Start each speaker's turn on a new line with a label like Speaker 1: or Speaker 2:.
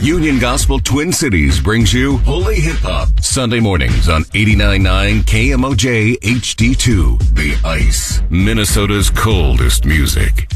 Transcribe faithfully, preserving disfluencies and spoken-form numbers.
Speaker 1: Union Gospel Twin Cities brings you Holy Hip Hop Sunday mornings on eighty-nine point nine K M O J H D two. The Ice, Minnesota's coldest music.